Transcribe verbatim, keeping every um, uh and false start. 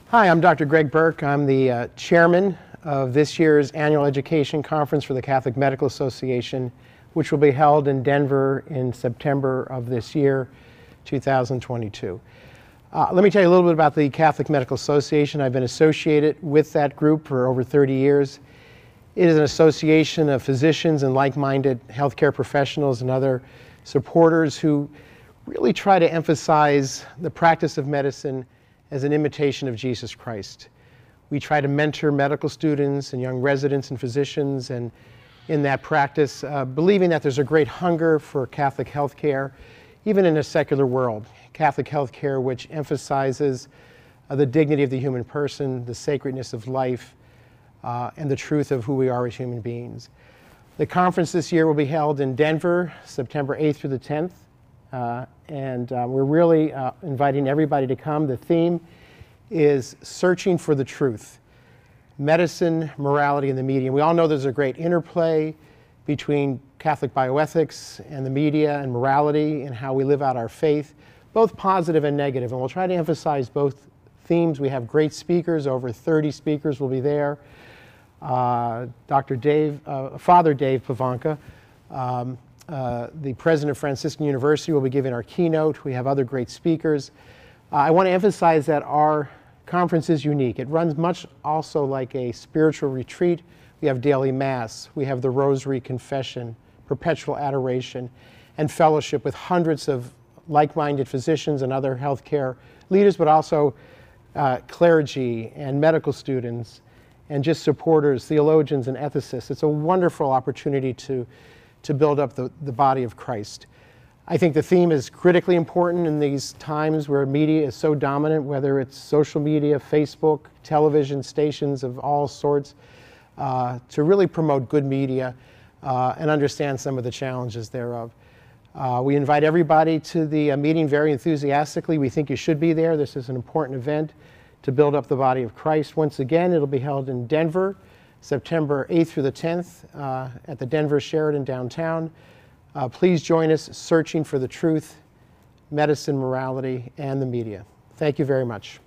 Hi, I'm Doctor Greg Burke. I'm the uh, chairman of this year's annual education conference for the Catholic Medical Association, which will be held in Denver in September of this year, two thousand twenty-two. Uh, let me tell you a little bit about the Catholic Medical Association. I've been associated with that group for over thirty years. It is an association of physicians and like-minded healthcare professionals and other supporters who really try to emphasize the practice of medicine as an imitation of Jesus Christ. We try to mentor medical students and young residents and physicians, and in that practice, uh, believing that there's a great hunger for Catholic healthcare, even in a secular world. Catholic healthcare which emphasizes uh, the dignity of the human person, the sacredness of life, uh, and the truth of who we are as human beings. The conference this year will be held in Denver, September eighth through the tenth. Uh, and uh, we're really uh, inviting everybody to come. The theme is searching for the truth. Medicine, morality, and the media. And we all know there's a great interplay between Catholic bioethics and the media and morality and how we live out our faith, both positive and negative. And we'll try to emphasize both themes. We have great speakers. Over thirty speakers will be there. Uh, Doctor Dave, uh, Father Dave Pivonka, um, Uh, the president of Franciscan University, will be giving our keynote. We have other great speakers. Uh, I want to emphasize that our conference is unique. It runs much also like a spiritual retreat. We have daily mass, we have the rosary, confession, perpetual adoration, and fellowship with hundreds of like-minded physicians and other healthcare leaders, but also uh, clergy and medical students and just supporters, theologians and ethicists. It's a wonderful opportunity to to build up the, the body of Christ. I think the theme is critically important in these times where media is so dominant, whether it's social media, Facebook, television stations of all sorts, uh, to really promote good media uh, and understand some of the challenges thereof. Uh, we invite everybody to the uh, meeting very enthusiastically. We think you should be there. This is an important event to build up the body of Christ. Once again, it'll be held in Denver, September eighth through the tenth uh, at the Denver Sheraton downtown. Uh, please join us searching for the truth, medicine, morality, and the media. Thank you very much.